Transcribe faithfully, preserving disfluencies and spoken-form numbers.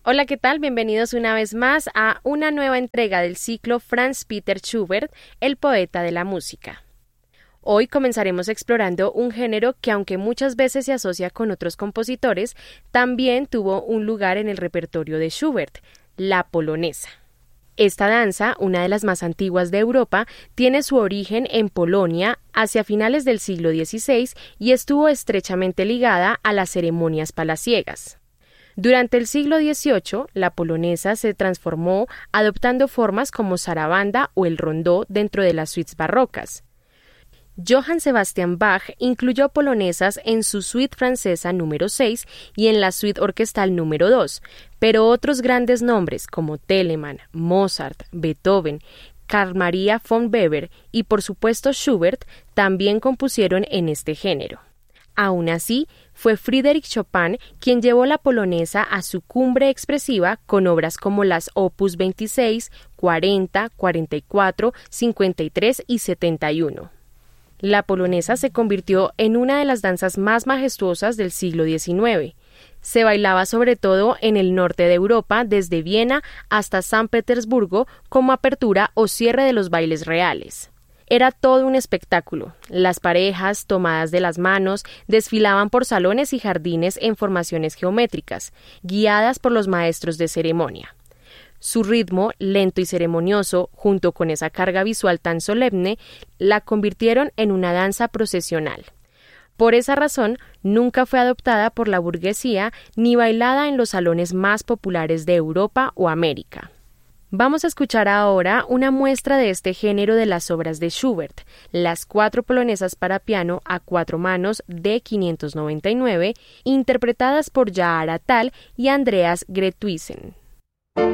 Hola, ¿qué tal? Bienvenidos una vez más a una nueva entrega del ciclo Franz Peter Schubert, el poeta de la música. Hoy comenzaremos explorando un género que, aunque muchas veces se asocia con otros compositores, también tuvo un lugar en el repertorio de Schubert, la polonesa. Esta danza, una de las más antiguas de Europa, tiene su origen en Polonia hacia finales del siglo dieciséis y estuvo estrechamente ligada a las ceremonias palaciegas. Durante el siglo dieciocho, la polonesa se transformó adoptando formas como zarabanda o el rondó dentro de las suites barrocas. Johann Sebastian Bach incluyó polonesas en su suite francesa número seis y en la suite orquestal número dos, pero otros grandes nombres como Telemann, Mozart, Beethoven, Carl Maria von Weber y por supuesto Schubert también compusieron en este género. Aún así, fue Frédéric Chopin quien llevó la polonesa a su cumbre expresiva con obras como las opus veintiséis, cuarenta, cuarenta y cuatro, cincuenta y tres y setenta y uno. La polonesa se convirtió en una de las danzas más majestuosas del siglo diecinueve. Se bailaba sobre todo en el norte de Europa, desde Viena hasta San Petersburgo, como apertura o cierre de los bailes reales. Era todo un espectáculo. Las parejas, tomadas de las manos, desfilaban por salones y jardines en formaciones geométricas, guiadas por los maestros de ceremonia. Su ritmo, lento y ceremonioso, junto con esa carga visual tan solemne, la convirtieron en una danza procesional. Por esa razón, nunca fue adoptada por la burguesía ni bailada en los salones más populares de Europa o América. Vamos a escuchar ahora una muestra de este género de las obras de Schubert, las cuatro polonesas para piano a cuatro manos de quinientos noventa y nueve, interpretadas por Jaara Tal y Andreas Gretuisen.